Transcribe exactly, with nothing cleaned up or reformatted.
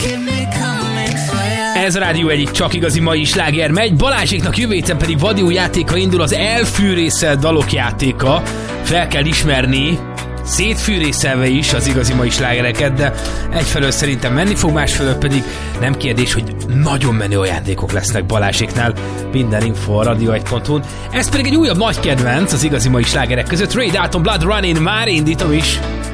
Ez a Rádió egyik csak igazi mai sláger megy. Balázséknak jövő héten pedig vadió játéka indul, az elfűrészelt dalok játéka. Fel kell ismerni, szétfűrészelve is az igazi mai slágereket, de egyfelől szerintem menni fog, másfelől pedig nem kérdés, hogy nagyon menő ajándékok lesznek Balázséknál. Minden info a radio egy pont hu-n. Ez pedig egy újabb nagy kedvenc az igazi mai slágerek között. Ray Dalton, Blood Running, már indítom is.